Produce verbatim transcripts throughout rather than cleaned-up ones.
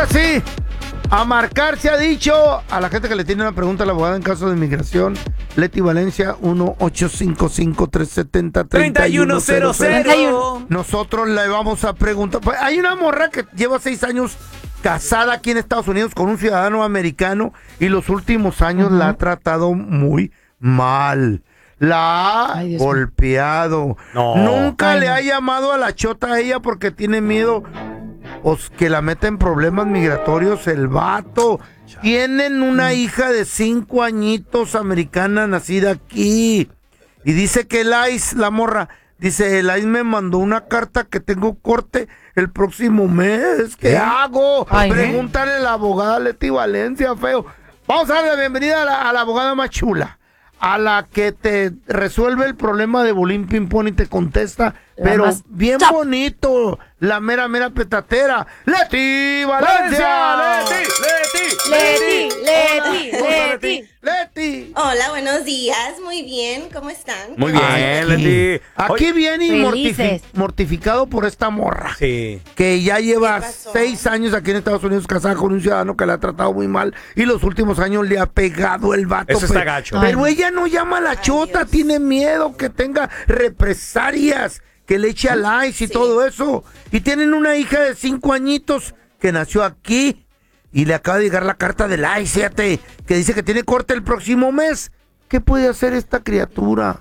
Ahora sí, a marcar se ha dicho a la gente que le tiene una pregunta a la abogada en caso de inmigración. Leti Valencia, uno ocho cinco cinco, tres siete cero, tres uno cero cero. Nosotros le vamos a preguntar. Pues hay una morra que lleva seis años casada aquí en Estados Unidos con un ciudadano americano y los últimos años uh-huh. la ha tratado muy mal. La ha Ay, golpeado. No. Nunca Ay, le no. ha llamado a la chota a ella porque tiene miedo pues, que la meta en problemas migratorios el vato. Tienen una hija de cinco añitos americana nacida aquí. Y dice que el ICE, la morra, dice, el ICE me mandó una carta que tengo corte el próximo mes. ¿Qué, ¿Qué? hago? Ay, Pregúntale ¿eh? a la abogada Leti Valencia, feo. Vamos a darle la bienvenida a la, a la abogada más chula. A la que te resuelve el problema de bullying ping-pong y te contesta, la pero bien chap. bonito, la mera, mera petatera. ¡Leti Valencia! ¡Leti! ¡Leti! ¡Leti! ¡Leti! ¡Leti! Hola, buenos días. Muy bien, ¿cómo están? Muy bien, Ay, Leti. Aquí viene y mortifi- mortificado por esta morra. Sí. Que ya lleva seis años aquí en Estados Unidos casada con un ciudadano que la ha tratado muy mal y los últimos años le ha pegado el vato. Eso está gacho. Pero Ay. ella no llama a la Ay, chota, Dios. tiene miedo que tenga represalias, que le eche al ICE y sí. todo eso. Y tienen una hija de cinco añitos que nació aquí y le acaba de llegar la carta del ICE, fíjate, que dice que tiene corte el próximo mes. ¿Qué puede hacer esta criatura?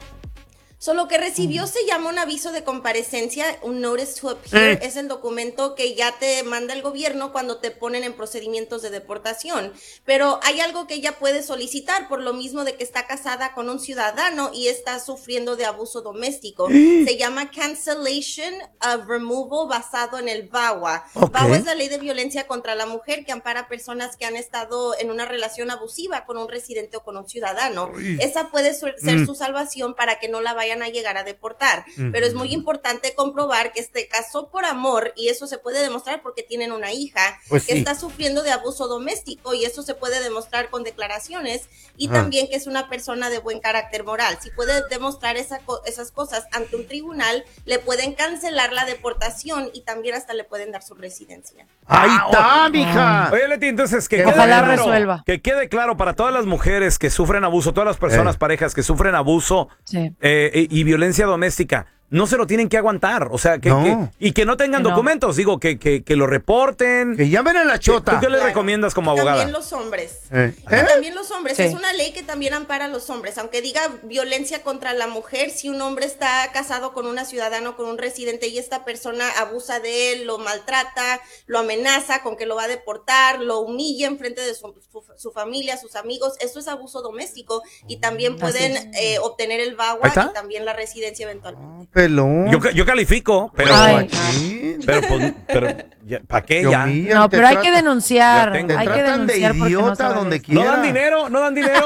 So, lo que recibió se llama un aviso de comparecencia, un notice to appear, eh. es el documento que ya te manda el gobierno cuando te ponen en procedimientos de deportación, pero hay algo que ella puede solicitar por lo mismo de que está casada con un ciudadano y está sufriendo de abuso doméstico. Eh. Se llama cancellation of removal basado en el V A W A. Okay. V A W A es la ley de violencia contra la mujer que ampara a personas que han estado en una relación abusiva con un residente o con un ciudadano. Uy. Esa puede ser mm. su salvación para que no la vayan a llegar a deportar, uh-huh. pero es muy importante comprobar que se casó por amor y eso se puede demostrar porque tienen una hija pues que sí. está sufriendo de abuso doméstico y eso se puede demostrar con declaraciones y uh-huh. también que es una persona de buen carácter moral. Si puede demostrar esa, esas cosas ante un tribunal, le pueden cancelar la deportación y también hasta le pueden dar su residencia. ¡Ahí está, mija! Oye, Leti, entonces que Ojalá quede resuelva. Claro, que quede claro para todas las mujeres que sufren abuso, todas las personas, eh. parejas que sufren abuso sí. eh, y violencia doméstica, no se lo tienen que aguantar, o sea, que, no. que y que no tengan que documentos, no. digo, que, que, que lo reporten. Que llamen a la chota. ¿Tú qué le claro. recomiendas como abogada? También los hombres. ¿Eh? ¿Eh? También los hombres. Sí. Es una ley que también ampara a los hombres. Aunque diga violencia contra la mujer, si un hombre está casado con una ciudadana o con un residente y esta persona abusa de él, lo maltrata, lo amenaza con que lo va a deportar, lo humilla en frente de su, su, su familia, sus amigos, eso es abuso doméstico y también pueden eh, obtener el V A W A y también la residencia eventualmente. Oh, pelón. Yo, yo califico, pero... Ay. Pero, pues, pero ¿para qué Yo ya? Mía, no, pero trata, hay que denunciar. Te hay que tratan denunciar de idiota no donde quiera. ¿No dan dinero? ¿No dan dinero?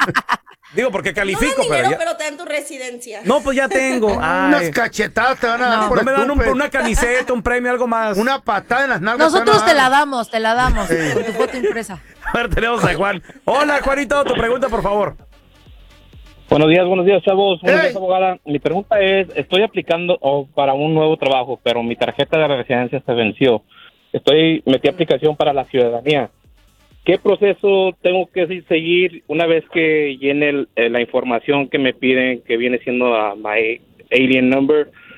Digo, porque califico, no dan dinero, pero ya... pero te dan tu residencia. No, pues ya tengo. Ay. Unas cachetadas te van a no. dar por No me dan un, estúpido. una camiseta, un premio, algo más. Una patada en las nalgas. Nosotros te, te la damos, te la damos. Sí. Con tu foto impresa. A ver, tenemos a Juan. Hola, Juanito, tu pregunta, por favor. Buenos días, buenos días, chavos. Buenos hey. días, abogada. Mi pregunta es, estoy aplicando oh, para un nuevo trabajo, pero mi tarjeta de residencia se venció. Estoy metí aplicación para la ciudadanía. ¿Qué proceso tengo que seguir una vez que llene el, eh, la información que me piden, que viene siendo uh, my alien number?